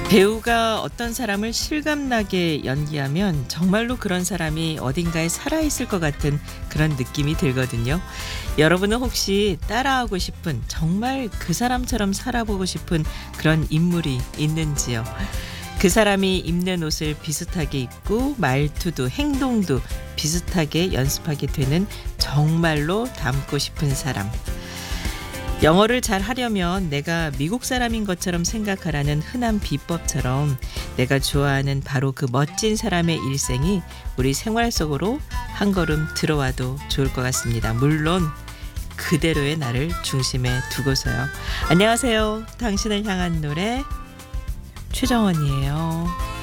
배우가 어떤 사람을 실감나게 연기하면 정말로 그런 사람이 어딘가에 살아있을 것 같은 그런 느낌이 들거든요. 여러분은 혹시 따라하고 싶은, 정말 그 사람처럼 살아보고 싶은 그런 인물이 있는지요? 그 사람이 입는 옷을 비슷하게 입고 말투도 행동도 비슷하게 연습하게 되는 정말로 닮고 싶은 사람. 영어를 잘 하려면 내가 미국 사람인 것처럼 생각하라는 흔한 비법처럼 내가 좋아하는 바로 그 멋진 사람의 일생이 우리 생활 속으로 한 걸음 들어와도 좋을 것 같습니다. 물론 그대로의 나를 중심에 두고서요. 안녕하세요. 당신을 향한 노래 최정원이에요.